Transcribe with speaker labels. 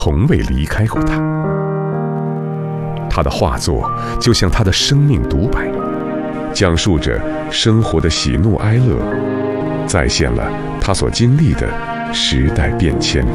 Speaker 1: 从未离开过他。他的画作就像他的生命独白，讲述着生活的喜怒哀乐，再现了他所经历的时代变迁。